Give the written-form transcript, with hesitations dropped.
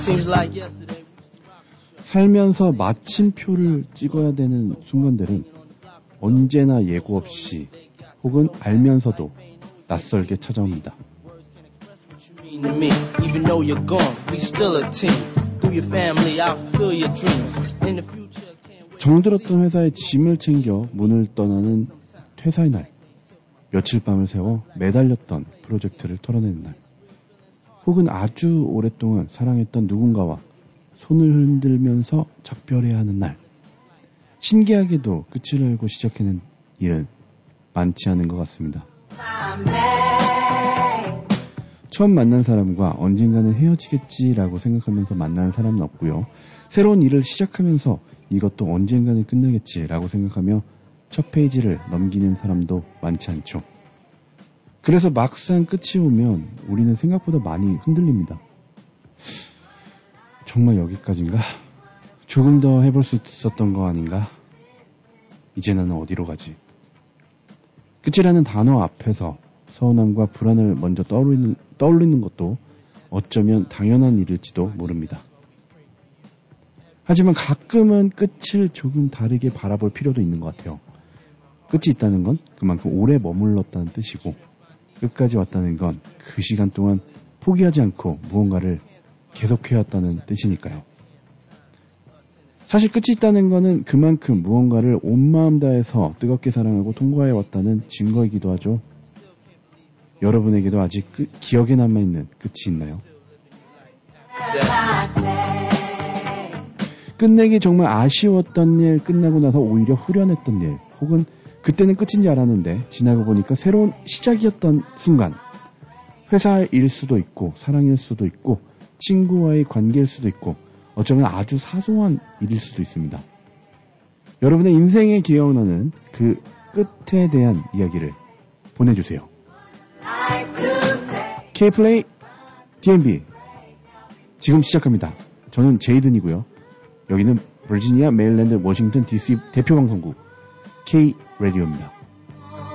살면서 마침표를 찍어야 되는 순간들은 언제나 예고 없이 혹은 알면서도 낯설게 찾아옵니다. 정들었던 회사에 짐을 챙겨 문을 떠나는 퇴사의 날, 며칠 밤을 새워 매달렸던 프로젝트를 털어내는 날, 혹은 아주 오랫동안 사랑했던 누군가와 손을 흔들면서 작별해야 하는 날, 신기하게도 끝을 알고 시작하는 일은 많지 않은 것 같습니다. 처음 만난 사람과 언젠가는 헤어지겠지라고 생각하면서 만나는 사람은 없고요. 새로운 일을 시작하면서 이것도 언젠가는 끝나겠지라고 생각하며 첫 페이지를 넘기는 사람도 많지 않죠. 그래서 막상 끝이 오면 우리는 생각보다 많이 흔들립니다. 정말 여기까지인가? 조금 더 해볼 수 있었던 거 아닌가? 이제 나는 어디로 가지? 끝이라는 단어 앞에서 서운함과 불안을 먼저 떠올리는 것도 어쩌면 당연한 일일지도 모릅니다. 하지만 가끔은 끝을 조금 다르게 바라볼 필요도 있는 것 같아요. 끝이 있다는 건 그만큼 오래 머물렀다는 뜻이고, 끝까지 왔다는 건 그 시간 동안 포기하지 않고 무언가를 계속해왔다는 뜻이니까요. 사실 끝이 있다는 거는 그만큼 무언가를 온 마음 다해서 뜨겁게 사랑하고 통과해왔다는 증거이기도 하죠. 여러분에게도 아직 기억에 남아있는 끝이 있나요? 끝내기 정말 아쉬웠던 일, 끝나고 나서 오히려 후련했던 일, 혹은 그때는 끝인 줄 알았는데 지나고 보니까 새로운 시작이었던 순간, 회사 일 수도 있고 사랑일 수도 있고 친구와의 관계일 수도 있고 어쩌면 아주 사소한 일일 수도 있습니다. 여러분의 인생에 기억나는 그 끝에 대한 이야기를 보내주세요. K플레이 DMB 지금 시작합니다. 저는 제이든이고요. 여기는 버지니아, 메릴랜드, 워싱턴 DC 대표 방송국 K 라디오입니다.